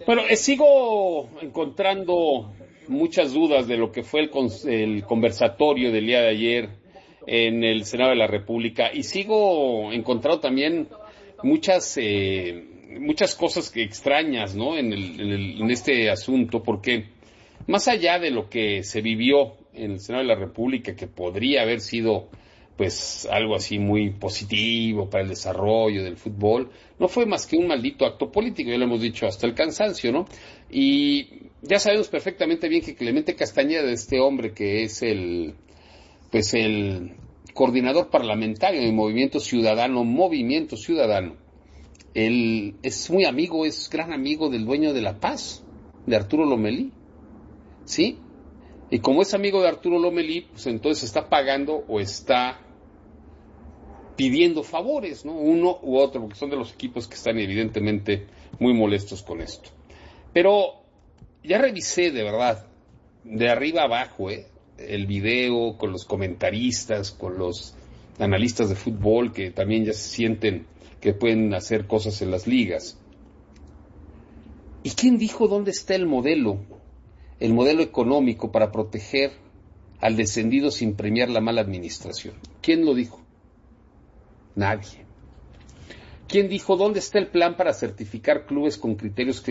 Bueno, sigo encontrando muchas dudas de lo que fue el conversatorio del día de ayer en el Senado de la República y sigo encontrando también muchas cosas extrañas, ¿no? En este asunto, porque más allá de lo que se vivió en el Senado de la República, que podría haber sido pues algo así muy positivo para el desarrollo del fútbol, no fue más que un maldito acto político, ya lo hemos dicho hasta el cansancio, ¿no? Y ya sabemos perfectamente bien que Clemente Castañeda, este hombre que es el coordinador parlamentario del Movimiento Ciudadano, él es muy amigo, es gran amigo del dueño de La Paz, de Arturo Lomelí, ¿sí? Y como es amigo de Arturo Lomelí, pues entonces está pagando o está pidiendo favores, ¿no? Uno u otro, porque son de los equipos que están evidentemente muy molestos con esto. Pero ya revisé de verdad, de arriba abajo, el video con los comentaristas, con los analistas de fútbol que también ya se sienten que pueden hacer cosas en las ligas. ¿Y quién dijo dónde está el modelo económico para proteger al descendido sin premiar la mala administración? ¿Quién lo dijo? Nadie. ¿Quién dijo dónde está el plan para certificar clubes con criterios